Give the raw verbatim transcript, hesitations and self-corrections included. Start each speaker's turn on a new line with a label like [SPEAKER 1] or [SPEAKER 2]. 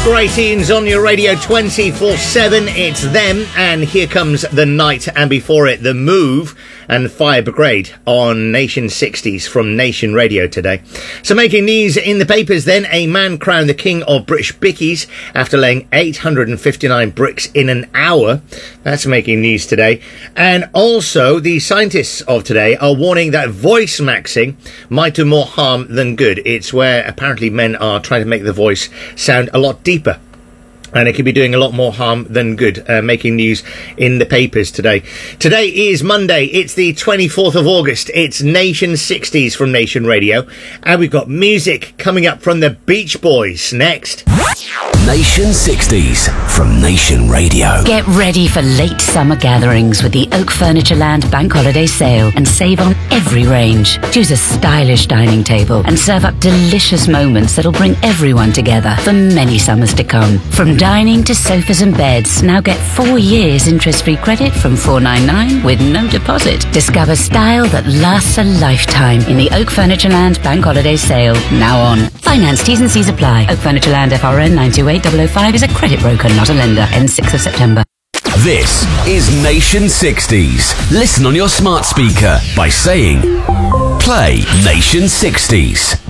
[SPEAKER 1] Great tunes on your radio twenty-four seven. It's them, and here comes The Night, and before it, The Move and Fire Brigade on Nation sixties from Nation Radio today. So making news in the papers then, a man crowned the king of British bickies after laying eight hundred fifty-nine bricks in an hour. That's making news today. And also, the scientists of today are warning that voice maxing might do more harm than good. It's where apparently men are trying to make the voice sound a lot deeper, and it could be doing a lot more harm than good. Uh, making news in the papers today. Today is Monday. It's the twenty-fourth of August. It's Nation sixties from Nation Radio. And we've got music coming up from the Beach Boys next.
[SPEAKER 2] Nation sixties from Nation Radio.
[SPEAKER 3] Get ready for late summer gatherings with the Oak Furniture Land Bank Holiday Sale and save on every range. Choose a stylish dining table and serve up delicious moments that'll bring everyone together for many summers to come. From dining to sofas and beds, now get four years interest-free credit from four ninety-nine with no deposit. Discover style that lasts a lifetime in the Oak Furniture Land Bank Holiday Sale, now on. Finance T's and C's apply. Oak Furniture Land F R N nine two eight zero zero five is a credit broker, not a lender. Ends sixth of September.
[SPEAKER 2] This is Nation sixties. Listen on your smart speaker by saying, play Nation sixties.